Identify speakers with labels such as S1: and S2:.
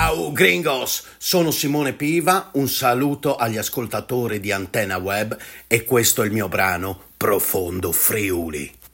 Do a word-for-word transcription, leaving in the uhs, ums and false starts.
S1: Ciao gringos, sono Simone Piva, un saluto agli ascoltatori di Antenna Web e questo è il mio brano Profondo Friuli.